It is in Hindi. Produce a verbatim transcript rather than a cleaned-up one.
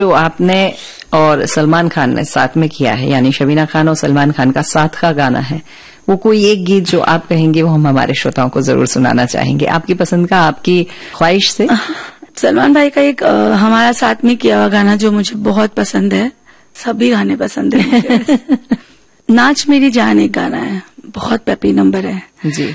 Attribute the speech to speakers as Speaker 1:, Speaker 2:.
Speaker 1: जो आपने और सलमान खान ने साथ में किया है, यानी शबीना खान और सलमान खान का साथ का गाना है, वो कोई एक गीत जो आप कहेंगे वो हम हमारे श्रोताओं को जरूर सुनाना चाहेंगे, आपकी पसंद का, आपकी ख्वाहिश से?
Speaker 2: सलमान भाई का एक आ, हमारा साथ में किया हुआ गाना जो मुझे बहुत पसंद है, सभी गाने पसंद है। नाच मेरी जान एक गाना है, बहुत पेपी नंबर है
Speaker 1: जी।